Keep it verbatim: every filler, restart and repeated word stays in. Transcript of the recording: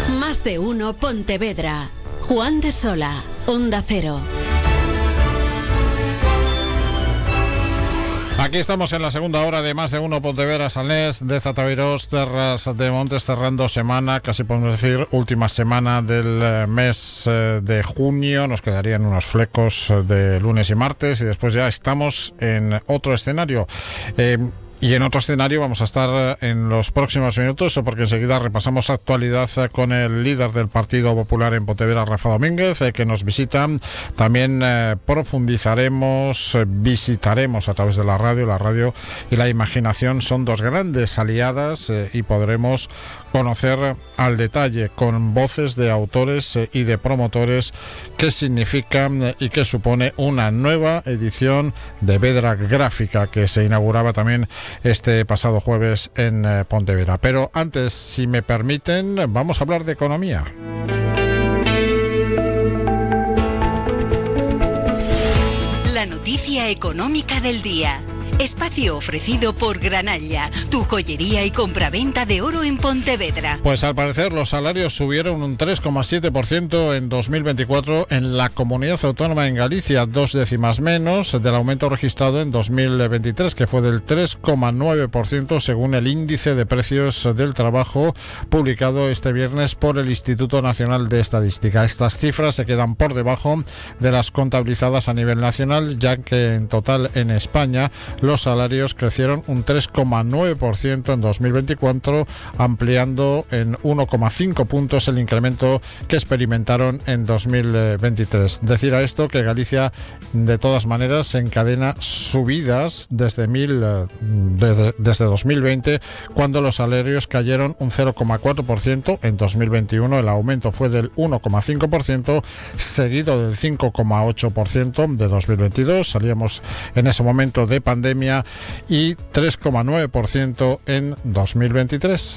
Más de uno Pontevedra. Juan de Sola, Onda Cero. Aquí estamos en la segunda hora de Más de uno Pontevedra, Salnés, de Zataviros, Terras de Montes, cerrando semana, casi podemos decir última semana del mes de junio. Nos quedarían unos flecos de lunes y martes y después ya estamos en otro escenario. Eh, Y en otro escenario vamos a estar en los próximos minutos, porque enseguida repasamos actualidad con el líder del Partido Popular en Pontevedra, Rafa Domínguez, que nos visita. También eh, profundizaremos, visitaremos a través de la radio. La radio y la imaginación son dos grandes aliadas eh, y podremos conocer al detalle, con voces de autores eh, y de promotores, qué significa eh, y qué supone una nueva edición de Vedra Gráfica, que se inauguraba también este pasado jueves en eh, Pontevedra. Pero antes, si me permiten, vamos a hablar de economía. La noticia económica del día. Espacio ofrecido por Granalla, tu joyería y compraventa de oro en Pontevedra. Pues al parecer los salarios subieron un tres coma siete por ciento en dos mil veinticuatro en la comunidad autónoma en Galicia, dos décimas menos del aumento registrado en dos mil veintitrés, que fue del tres coma nueve por ciento según el índice de precios del trabajo publicado este viernes por el Instituto Nacional de Estadística. Estas cifras se quedan por debajo de las contabilizadas a nivel nacional, ya que en total en España los salarios crecieron un tres coma nueve por ciento en dos mil veinticuatro, ampliando en uno coma cinco puntos el incremento que experimentaron en dos mil veintitrés. Decir a esto que Galicia, de todas maneras, encadena subidas desde, mil, desde, desde dos mil veinte, cuando los salarios cayeron un cero coma cuatro por ciento. En dos mil veintiuno el aumento fue del uno coma cinco por ciento, seguido del cinco coma ocho por ciento de dos mil veintidós. Salíamos en ese momento de pandemia, y tres coma nueve por ciento en dos mil veintitrés.